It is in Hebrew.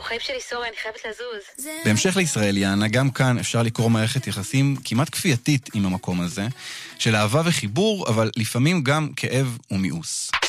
זהו, חיים שלי, סורי, אני חייבת לזוז. בהמשך לישראליאנה, גם כאן אפשר לקרוא מערכת יחסים כמעט כפייתית עם המקום הזה, של אהבה וחיבור, אבל לפעמים גם כאב ומיאוס.